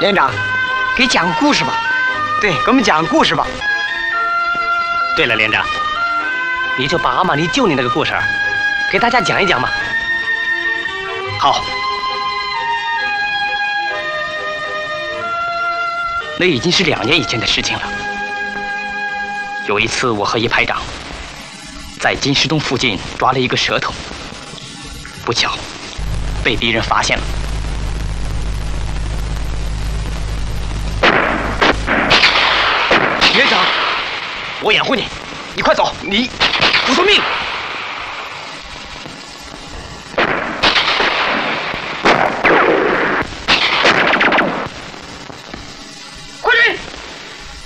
连长，给讲故事吧。对，给我们讲故事吧。 对了，连长，你就把阿玛尼救你那个故事给大家讲一讲吧。好。那已经是2年以前的事情了。有一次，我和一排长在金石洞附近抓了一个蛇头，不巧被敌人发现了。连长，我掩护你，你快走！你不送命！